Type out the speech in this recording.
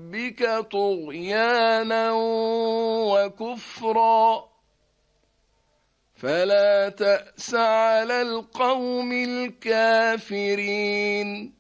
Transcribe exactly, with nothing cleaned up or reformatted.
ربك طغيانا وكفرا فلا تأس على القوم الكافرين.